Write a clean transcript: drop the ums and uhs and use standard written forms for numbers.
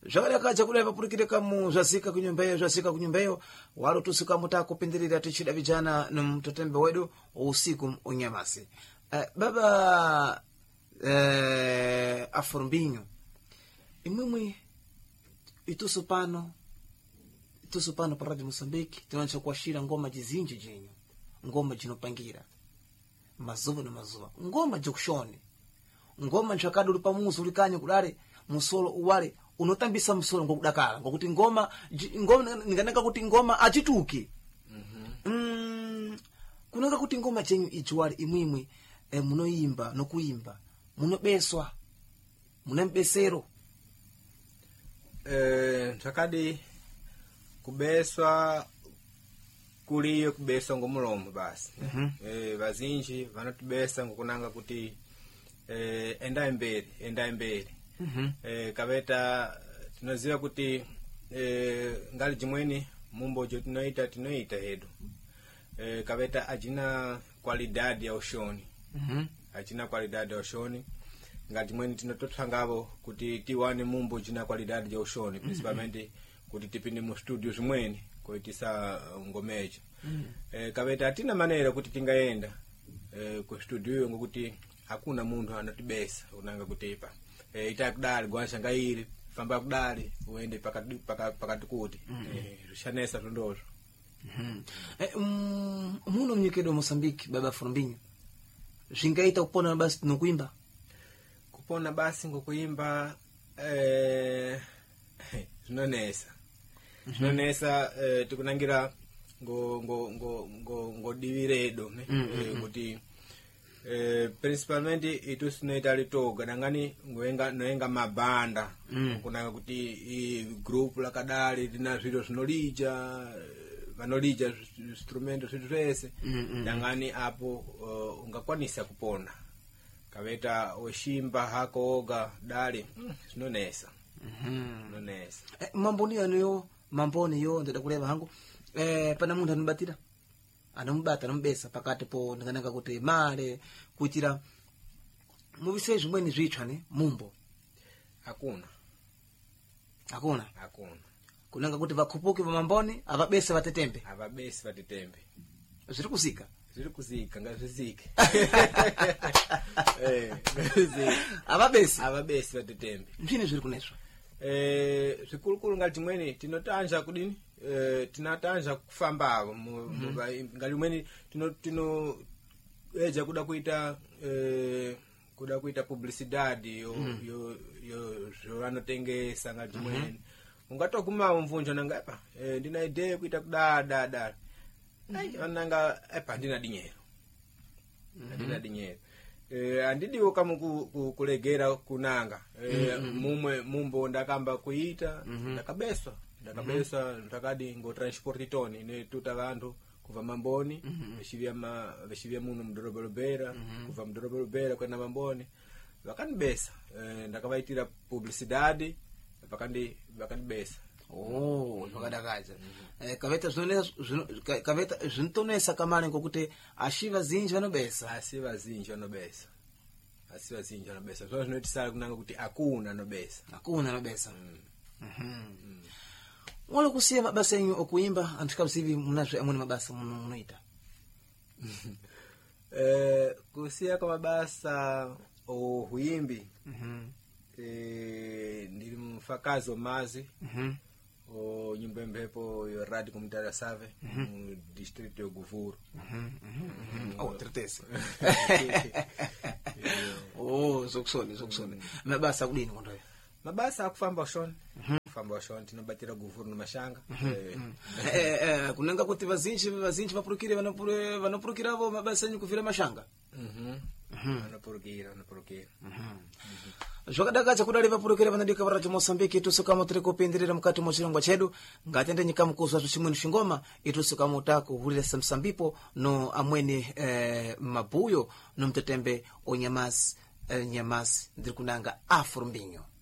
zvakadakacha kudai vapurikire kamu zvasika kunyumbeyo walo tusika mutako pindirira tichida vijana nomtotembe wedu usiku unyamasi. Baba Afurumbinho, imwimwi itusu pano pa Radio Moçambique tinacho kuashira ngoma jizinji jenyu, ngoma jinopangira mazuva na mazuva, ngoma jokushoni, ngoma nchakadu uli pamuzi ulikanye kudale musolo uwale unotambisa musolo ngokudakala ngokuti ngoma ninganaka kuti ngoma achituki. Kunanga kuti ngoma chenyu ijuwali imwimwi munoyimba nokuimba munobeswa munembesero. Takadi kubeswa kuliyo kubeswa ngomulomo basi. Vazinji vanotibesa ngokunanga kuti enda imbere. Kaveta tunaziwa kuti ngali jimweni mumbo jo tinoita hedu. Kaveta ajina qualidade ya ushoni. Ajina qualidade ya ushoni. Ngati mweni tinototangavo kuti tiwane mumbo jina qualidade ya ushoni, principalmente kuti tipinde mu studio zimweni koitisa ngomejo. Kaveta atina manera kuti tingaenda ku studio ngokuti hakuna mundu anatibesa unanga kutipa ita kudali gwansha ngairi famba kudali uende pakati kuti rushanesa tondozvo. Muno mnyekedo Moçambique baba Afurumbinho zvingaita kupona basi nokuimba kupona basi ngokuimba zvinonesa tikunangira ngo diviredo kuti principalmente itu sinoita litoga nangani noenga mabanda kunanga kuti group lakadali lina zviro vanolija instrumento zvitu zvese nangani apo ungakwanisa kupona. Kaveta oshimba hako oga dali zvinonesa. Mamboni yo ndida kuleva hangu pana mundu anobatira anomubesa pakati po ndakananga kuti male kuitira muvise zvimweni zvitsva ne mumbo hakuna kunanga kuti vakhupuki va mamboni avabese vatetembe zviri kuzika ngazvizike. avabese vatetembe mchini zviri kuneswa zvikulukulu ngati mweni tinotanja kudini tinatanja kufambavo ngati mweni tino eja kuda kuita publicidade yo vanotengesa ngati mweni ungatokumawo mvunjo nanga epa ndina idea kuita kudada ananga epa ndina dinyero andidiwo kama kulegera kunanga mumbo ndakamba kuita ndakabeswa ndakadi ngo transport toni ne tuta vantu kuva mamboni veshivya muno mdorobera kuva mdorobera kwenda mamboni vakanibesa ndakavaitira publicidade vakandibesa. Zvakadakaza. Kaveta zvintonesa kamari ngokuti ashiva zinji vanobesa. Asiva zinji vanobesa. Zvona zvinotisala kunanga kuti akuna anobesa. Wala kusiya mabasa yenyu okuimba antikazivi munazve amweni mabasa munoita. Kusiya kwa mabasa ohuimbi. Ndiri mfakazi omazi. O nyumba mbepo yo radio comunitária Save no distrito de Guvuro. Tretese. Zokusoni. Mabasa kudini kondoyo? Mabasa akufamba shoni. Tinobatira Guvuro no mashanga. Kunanga kuti vazinji vapurukire vanopurukiravo mabasa yenyu kuvira mashanga. Vanopurukira. Zvakadakacha kudali vapurukire vanadika va Radio Moçambique itusukamo tiri kupindirira mukati mochilongwa chedu ngatende nyika mukuzwa zvimweni zvingoma itusukamo utako hulira samsambipo no amweni mabuyo no mtetembe onyamasi nyamasi ndiri kunanga Afurumbinho.